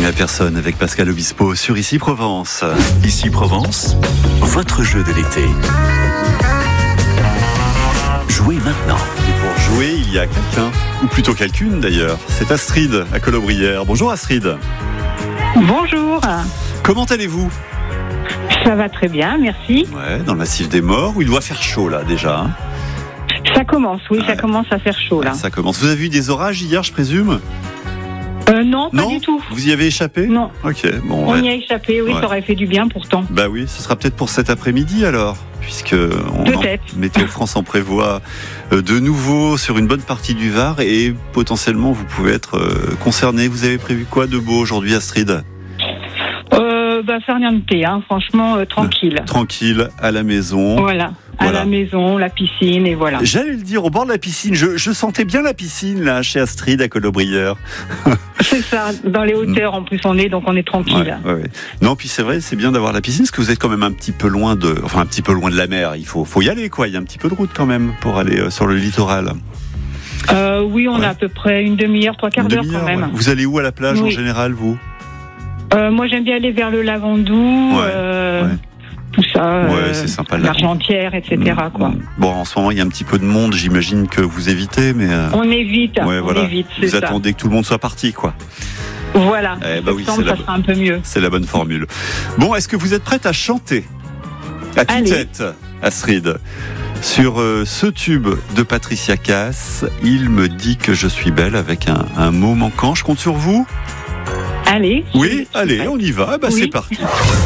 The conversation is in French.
à personne avec Pascal Obispo sur Ici Provence. Ici Provence, votre jeu de l'été. Jouez maintenant. Et pour jouer, il y a quelqu'un, ou plutôt quelqu'une d'ailleurs. C'est Astrid à Colobrières. Bonjour Astrid. Bonjour. Comment allez-vous ? Ça va très bien, merci. Ouais, dans le massif des Morts, où il doit faire chaud là déjà. Hein. Ça commence, oui, ça commence à faire chaud là. Ça commence. Vous avez eu des orages hier, je présume ? Non, pas du tout. Vous y avez échappé ? Non. Ok, bon. On y a échappé, oui, ça aurait fait du bien pourtant. Bah oui, ce sera peut-être pour cet après-midi alors, puisque Météo France en prévoit de nouveau sur une bonne partie du Var et potentiellement vous pouvez être concerné. Vous avez prévu quoi de beau aujourd'hui, Astrid ? Faire rien de thé, franchement, tranquille. Tranquille, à la maison. Voilà. À la maison, la piscine, et voilà. J'allais le dire, au bord de la piscine. Je sentais bien la piscine, là, chez Astrid, à Colobrières. C'est ça, dans les hauteurs, en plus, donc on est tranquille. Ouais. Non, puis c'est vrai, c'est bien d'avoir la piscine, parce que vous êtes quand même un petit peu loin de la mer. Il faut y aller, quoi. Il y a un petit peu de route, quand même, pour aller sur le littoral. Oui, on a à peu près une demi-heure, 3/4 d'heure, quand même. Ouais. Vous allez où à la plage, en général, vous ? Moi, j'aime bien aller vers le Lavandou, tout ça, c'est sympa, l'Argentière, etc. Quoi. Bon, en ce moment, il y a un petit peu de monde, j'imagine que vous évitez, mais... On évite, c'est vous attendez que tout le monde soit parti, quoi. Voilà, ça sera un peu mieux. C'est la bonne formule. Bon, est-ce que vous êêtre prête à chanter ? À tue-tête, Astrid. Sur ce tube de Patricia Cass, il me dit que je suis belle avec un mot manquant. Je compte sur vous ? Allez. Oui, allez, on y va. C'est parti.